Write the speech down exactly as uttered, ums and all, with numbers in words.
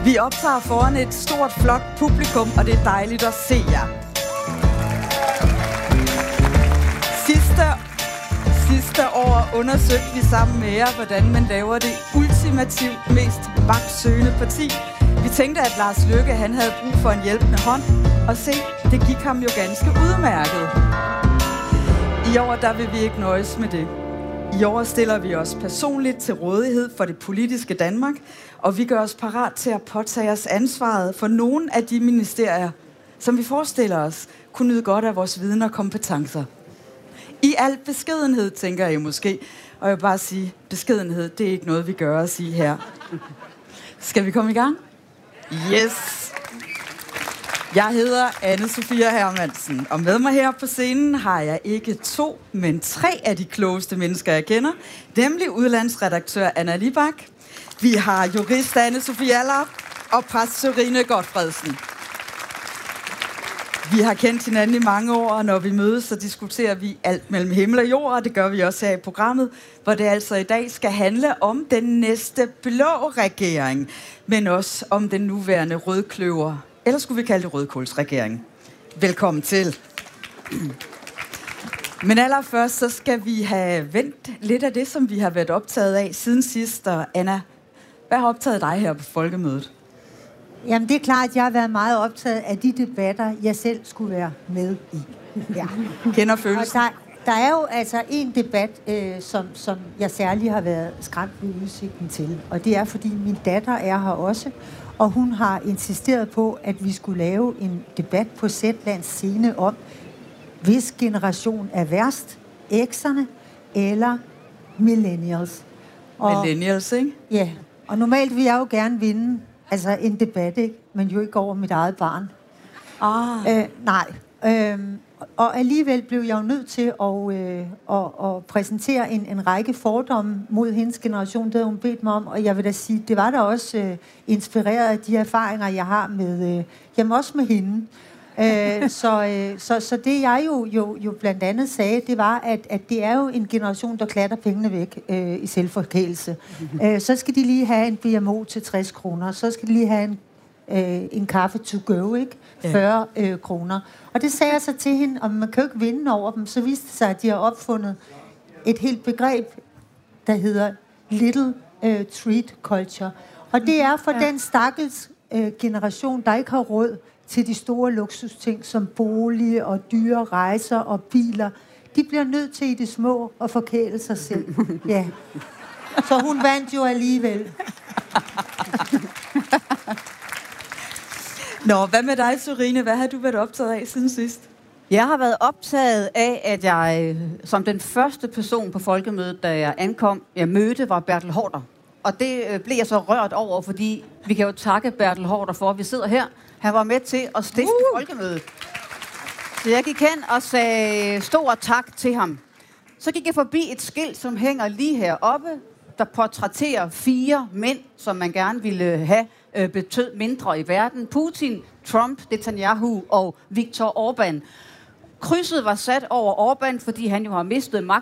Vi optager foran et stort, flot publikum, og det er dejligt at se jer. Sidste, sidste år undersøgte vi sammen med jer, hvordan man laver det ultimativt mest magtsøgende parti. Vi tænkte, at Lars Løkke han havde brug for en hjælpende hånd, og se, det gik ham jo ganske udmærket. I år der vil vi ikke nøjes med det. I år stiller vi os personligt til rådighed for det politiske Danmark, og vi gør os parat til at påtage os ansvaret for nogle af de ministerier, som vi forestiller os kunne nyde godt af vores viden og kompetencer. I al beskedenhed, tænker I måske, og jeg vil bare sige, beskedenhed, det er ikke noget, vi gør at sige her. Skal vi komme i gang? Yes! Jeg hedder Anne-Sophia Hermansen, og med mig her på scenen har jeg ikke to, men tre af de klogeste mennesker, jeg kender, nemlig udlandsredaktør Anna Libak, vi har jurist Anne-Sophie Allard og præst Sørine Godfredsen. Vi har kendt hinanden i mange år, og når vi mødes, så diskuterer vi alt mellem himmel og jord, og det gør vi også her i programmet, hvor det altså i dag skal handle om den næste blå regering, men også om den nuværende rødkløver. Eller skulle vi kalde det rødkålsregering. Velkommen til. Men allerførst, så skal vi have vendt lidt af det, som vi har været optaget af siden sidst. Og Anna, hvad har optaget dig her på Folkemødet? Jamen, det er klart, at jeg har været meget optaget af de debatter, jeg selv skulle være med i. Ja. Kender følelsen? Der, der er jo altså en debat, øh, som, som jeg særlig har været skræmt ved udsigten til. Og det er, fordi min datter er her også. Og hun har insisteret på, at vi skulle lave en debat på Zetlands scene om, hvis generation er værst, X'erne eller millennials. Og, millennials, ikke? Ja, og normalt vil jeg jo gerne vinde altså en debat, ikke? Men jo ikke over mit eget barn. Ah. Øh, nej. Øh, og alligevel blev jeg jo nødt til at, øh, at, at præsentere en, en række fordomme mod hendes generation. Det havde hun bedt mig om, og jeg vil da sige, det var da også øh, inspireret af de erfaringer, jeg har med, øh, jamen også med hende. øh, så, øh, så, så det jeg jo, jo, jo blandt andet sagde, det var, at, at det er jo en generation, der klatter pengene væk øh, i selvforkælelse. øh, så skal de lige have en B M O til tres kroner, så skal de lige have en Øh, en kaffe to go, ikke? fyrre øh, kroner. Og det sagde jeg så til hende, om man kan jo ikke vinde over dem. Så viste det sig, at de har opfundet et helt begreb, der hedder little øh, treat culture. Og det er for ja. den stakkels øh, generation, der ikke har råd til de store luksusting, som bolig og dyre rejser og biler. De bliver nødt til i det små at forkæle sig selv. Ja. Så hun vandt jo alligevel. Nå, hvad med dig, Sørine? Hvad har du været optaget af siden sidst? Jeg har været optaget af, at jeg som den første person på Folkemødet, da jeg ankom, jeg mødte, var Bertel Haarder. Og det blev jeg så rørt over, fordi vi kan jo takke Bertel Haarder for, at vi sidder her. Han var med til at stifte uh. Folkemødet. Så jeg gik hen og sagde stor tak til ham. Så gik jeg forbi et skilt, som hænger lige heroppe, der portrætterer fire mænd, som man gerne ville have øh, betød mindre i verden. Putin, Trump, Netanyahu og Viktor Orbán. Krydset var sat over Orbán, fordi han jo har mistet